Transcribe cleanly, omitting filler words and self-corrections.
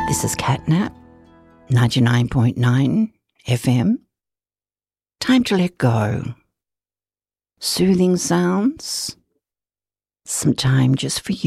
This is Catnap, 99.9 FM. Time to let go. Soothing sounds. Some time just for you.